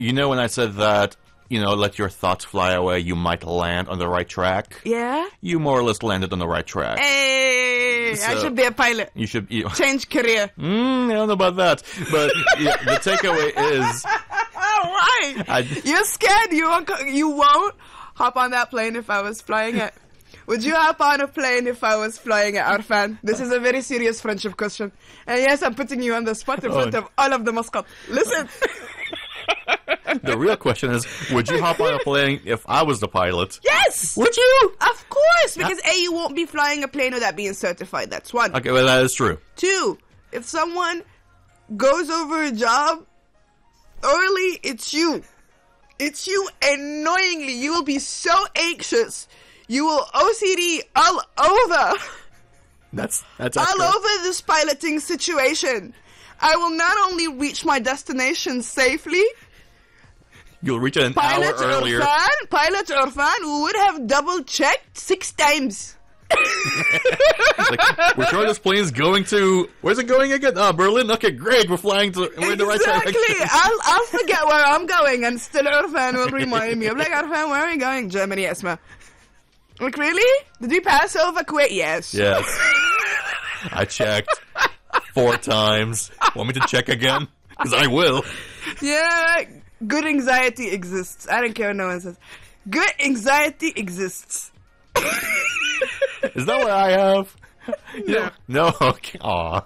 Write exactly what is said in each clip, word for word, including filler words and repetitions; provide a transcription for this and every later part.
You know when I said that, you know, let your thoughts fly away, you might land on the right track? Yeah? You more or less landed on the right track. Hey, So- I should be a pilot. You should... You, Change career. mm, I don't know about that. But yeah, the takeaway is... Why? I- You're scared. You won't, co- you won't hop on that plane if I was flying it. Would you hop on a plane if I was flying it, Arfan? This is a very serious friendship question. And yes, I'm putting you on the spot in Oh. front of all of the Muscat. Listen. The real question is, would you hop on a plane if I was the pilot? Yes! Would you? Of course, because A, you won't be flying a plane without being certified. That's one. Okay, well, that is true. Two, if someone goes over a job early, it's you. It's you annoyingly. You will be so anxious. You will O C D all over. That's that's all accurate. over this piloting situation. I will not only reach my destination safely, You'll reach it an Pilot hour earlier. Irfan, Pilot Irfan would have double checked six times. Like, we're sure this plane's going to... Where's it going again? Oh, Berlin? Okay, great. We're flying to... We're in the right Exactly. direction. I'll, I'll forget where I'm going and still Irfan will remind me. I'm like, Irfan, where are you going? Germany, Esma. Like, really? Did you pass over Kuwait? Yes. Yes. I checked four times. Want me to check again? Because I will. Yeah, good anxiety exists. I don't care what no one says. Good anxiety exists. Is that what I have? No. No? Okay. Aw.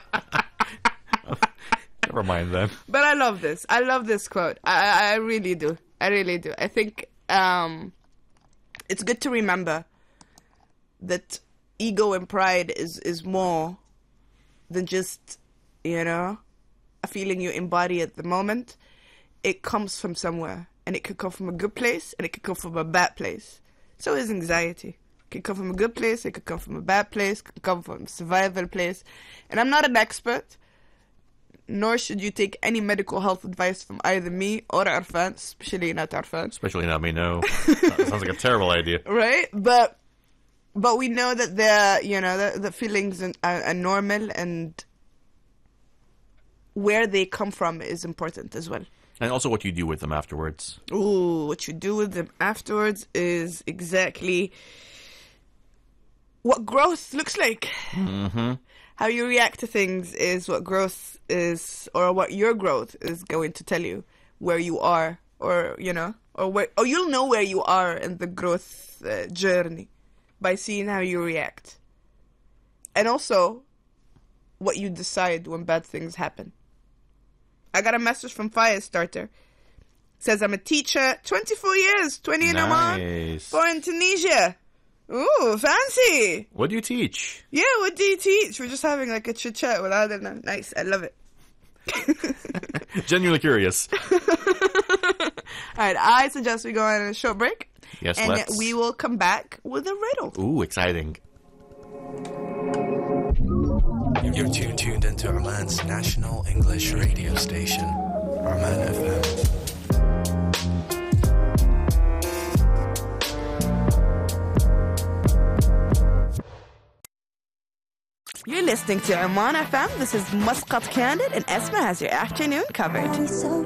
Never mind then. But I love this. I love this quote. I, I I really do. I really do. I think um, it's good to remember that ego and pride is, is more than just, you know, a feeling you embody at the moment. It comes from somewhere. And it could come from a good place and it could come from a bad place. So is anxiety. It could come from a good place, it could come from a bad place, it could come from a survival place. And I'm not an expert, nor should you take any medical health advice from either me or Arfan, especially not Arfan. Especially not me, no. That sounds like a terrible idea. Right? But but we know that the you know the, the feelings are, are normal, and where they come from is important as well. And also what you do with them afterwards. Ooh, what you do with them afterwards is exactly what growth looks like. Mm-hmm. How you react to things is what growth is, or what your growth is going to tell you where you are, or, you know, or where, or you'll know where you are in the growth uh, journey by seeing how you react. And also what you decide when bad things happen. I got a message from Firestarter. Says, I'm a teacher, twenty-four years, twenty in Oman, Nice. four in Tunisia. Ooh, fancy. What do you teach? Yeah, what do you teach? We're just having like a chit chat with Adel. Nice, I love it. Genuinely curious. Alright, I suggest we go on a short break. Yes, and let's. we will come back with a riddle. Ooh, exciting. You're tuned, tuned into Oman's national English radio station, Oman F M. You're listening to Oman F M. This is Muscat Candid, and Esma has your afternoon covered.